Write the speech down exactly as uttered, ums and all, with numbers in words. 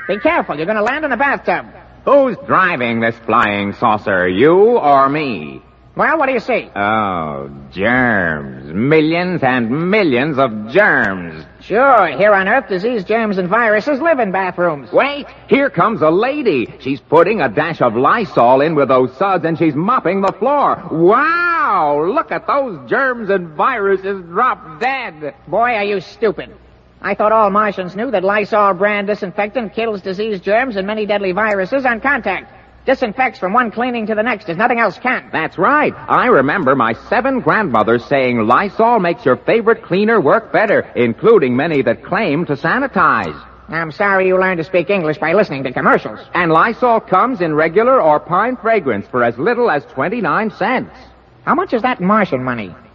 Be careful. You're going to land in the bathtub. Who's driving this flying saucer, you or me? Well, what do you see? Oh, germs. Millions and millions of germs. Sure. Here on Earth, disease, germs, and viruses live in bathrooms. Wait, here comes a lady. She's putting a dash of Lysol in with those suds, and she's mopping the floor. Wow! Look at those germs and viruses drop dead. Boy, are you stupid. I thought all Martians knew that Lysol brand disinfectant kills disease, germs, and many deadly viruses on contact. Disinfects from one cleaning to the next as nothing else can. That's right. I remember my seven grandmothers saying Lysol makes your favorite cleaner work better, including many that claim to sanitize. I'm sorry you learned to speak English by listening to commercials. And Lysol comes in regular or pine fragrance for as little as twenty-nine cents. How much is that in Martian money?